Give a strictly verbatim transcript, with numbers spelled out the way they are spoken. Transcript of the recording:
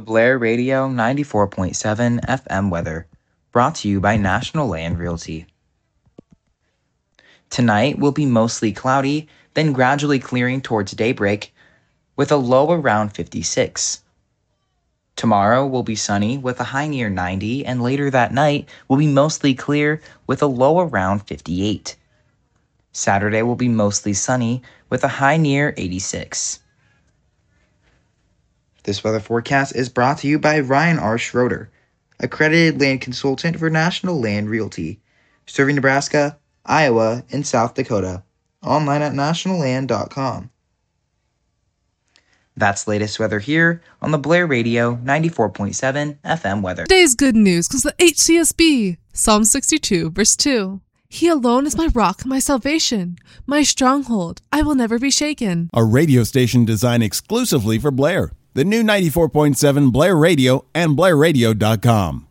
Blair Radio ninety-four point seven F M weather, brought to you by National Land Realty. Tonight will be mostly cloudy, then gradually clearing towards daybreak, with a low around fifty-six. Tomorrow will be sunny with a high near ninety, and later that night will be mostly clear with a low around fifty-eight. Saturday will be mostly sunny with a high near eighty-six. This weather forecast is brought to you by Ryan R. Schroeder, accredited land consultant for National Land Realty, serving Nebraska, Iowa, and South Dakota. Online at national land dot com. That's latest weather here on the Blair Radio ninety-four point seven F M weather. Today's good news because the H C S B, Psalm sixty-two, verse two. He alone is my rock, my salvation, my stronghold. I will never be shaken. A radio station designed exclusively for Blair. The new ninety-four point seven Blair Radio and blair radio dot com.